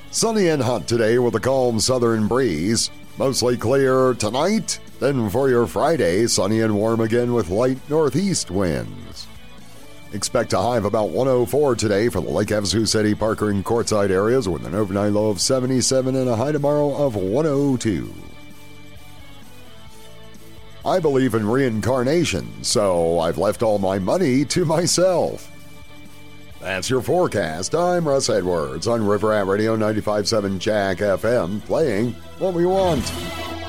Sunny and hot today with a calm southern breeze. Mostly clear tonight. Then for your Friday, sunny and warm again with light northeast winds. Expect a high of about 104 today for the Lake Havasu City, Parker, and Quartzsite areas with an overnight low of 77 and a high tomorrow of 102. I believe in reincarnation, so I've left all my money to myself. That's your forecast. I'm Russ Edwards on River Rat Radio 95.7 Jack FM, playing what we want.